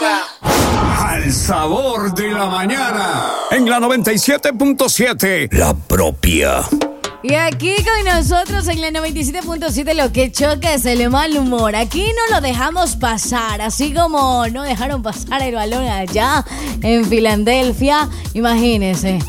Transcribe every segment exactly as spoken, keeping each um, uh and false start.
Al sabor de la mañana. En la noventa y siete punto siete. La propia. Y aquí con nosotros en la noventa y siete punto siete lo que choca es el mal humor. Aquí no lo dejamos pasar, así como no dejaron pasar el balón allá en Filadelfia. Imagínense.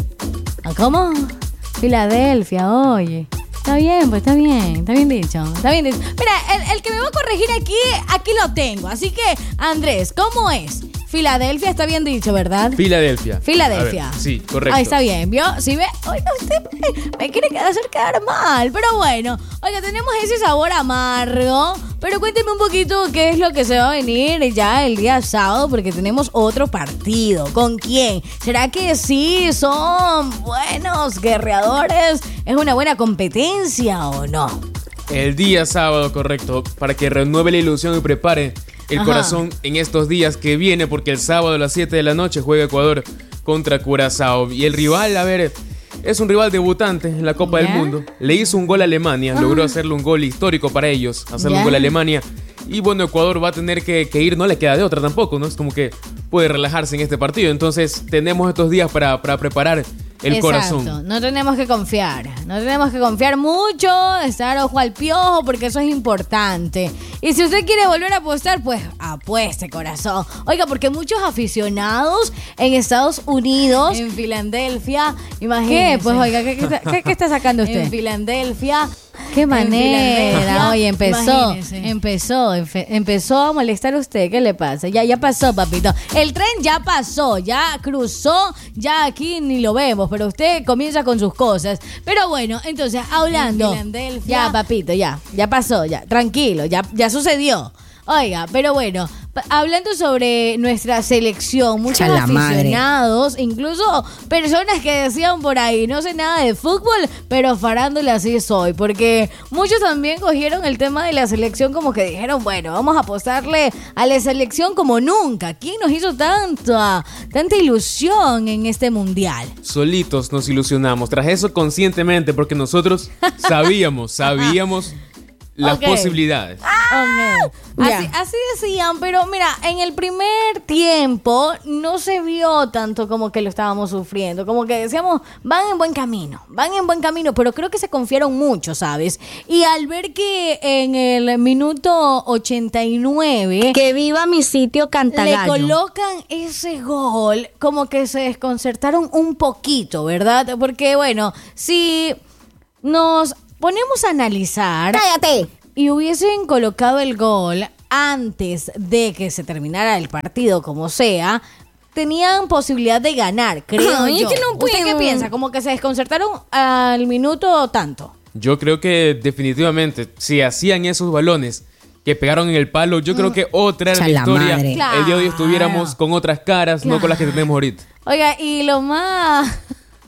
¿Cómo? Filadelfia, oye. Está bien, pues está bien, está bien dicho, está bien dicho. Mira, el, el que me va a corregir aquí, aquí lo tengo. Así que, Andrés, ¿cómo es? Filadelfia está bien dicho, ¿verdad? Filadelfia. Filadelfia. Ver, sí, correcto. Ahí está bien, ¿vio? Si ve, oiga, usted me, me quiere hacer quedar mal, pero bueno. Oiga, tenemos ese sabor amargo, pero cuénteme un poquito qué es lo que se va a venir ya el día sábado, porque tenemos otro partido. ¿Con quién? ¿Será que sí son buenos guerreadores? ¿Es una buena competencia o no? El día sábado, correcto, para que renueve la ilusión y prepare el Ajá. corazón en estos días que viene, porque el sábado a las siete de la noche juega Ecuador contra Curazao. Y el rival, a ver, es un rival debutante en la Copa ¿Yeah? del Mundo. Le hizo un gol a Alemania, ah. logró hacerle un gol histórico para ellos, hacerle ¿Yeah? un gol a Alemania. Y bueno, Ecuador va a tener que, que ir, no le queda de otra tampoco, ¿no? Es como que puede relajarse en este partido. Entonces tenemos estos días para, para preparar el Exacto. corazón. No tenemos que confiar, no tenemos que confiar mucho, estar ojo al piojo, porque eso es importante. Y si usted quiere volver a apostar, pues apueste, corazón. Oiga, porque muchos aficionados en Estados Unidos, en Filadelfia, imagínese. ¿Qué? Pues oiga, ¿qué, qué, qué, qué está sacando usted? En Filadelfia. Qué manera. Oye, empezó, empezó, empe- empezó a molestar a usted. ¿Qué le pasa? Ya, ya pasó, papito. El tren ya pasó, ya cruzó, ya aquí ni lo vemos, pero usted comienza con sus cosas. Pero bueno, entonces, hablando. Ya, papito, ya, ya pasó, ya, tranquilo, ya, ya sucedió. Oiga, pero bueno, hablando sobre nuestra selección, muchos Chala aficionados, madre. Incluso personas que decían por ahí, no sé nada de fútbol, pero farándula sí soy, porque muchos también cogieron el tema de la selección como que dijeron, bueno, vamos a apostarle a la selección como nunca. ¿Quién nos hizo tanta, tanta ilusión en este mundial? Solitos nos ilusionamos, tras eso conscientemente, porque nosotros sabíamos, sabíamos... las okay. posibilidades. Ah, okay. así, así decían, pero mira, en el primer tiempo no se vio tanto como que lo estábamos sufriendo, como que decíamos, van en buen camino, van en buen camino, pero creo que se confiaron mucho, ¿sabes? Y al ver que en el minuto ochenta y nueve... ¡Que viva mi sitio Cantagallo! Le colocan ese gol, como que se desconcertaron un poquito, ¿verdad? Porque, bueno, si nos... ponemos a analizar. ¡Cállate! Y hubiesen colocado el gol antes de que se terminara el partido, como sea, tenían posibilidad de ganar, creo Ay, yo. Es que no ¿Usted qué piensa? ¿Como que se desconcertaron al minuto tanto? Yo creo que definitivamente, si hacían esos balones que pegaron en el palo, yo mm. creo que otra era la historia. Claro. El día de hoy estuviéramos con otras caras, claro. no con las que tenemos ahorita. Oiga, y lo más...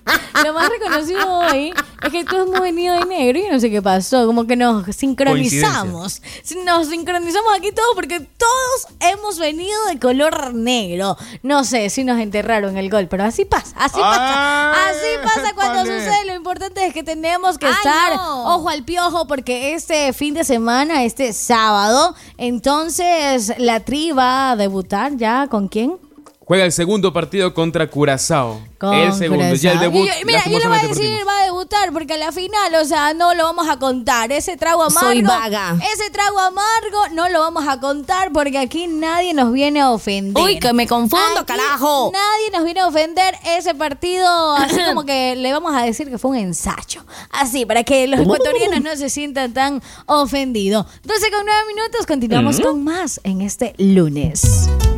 Lo más reconocido hoy es que todos hemos venido de negro y no sé qué pasó, como que nos sincronizamos. Nos sincronizamos aquí todos porque todos hemos venido de color negro. No sé si nos enterraron el gol, pero así pasa, así pasa. Ay, así pasa cuando vale. sucede. Lo importante es que tenemos que Ay, estar no. ojo al piojo, porque este fin de semana, este sábado, entonces la Tri va a debutar ya ¿con quién? Juega el segundo partido contra Curazao. Con el segundo, Curazao. ya el debut. Yo, mira, yo le voy a decir, perdimos. va a debutar, porque a la final, o sea, no lo vamos a contar. Ese trago amargo. Soy vaga. Ese trago amargo no lo vamos a contar, porque aquí nadie nos viene a ofender. Uy, que me confundo, aquí carajo. Nadie nos viene a ofender. Ese partido, así como que le vamos a decir que fue un ensayo. Así, para que los ecuatorianos no se sientan tan ofendidos. doce con nueve minutos, continuamos uh-huh. con más en este lunes.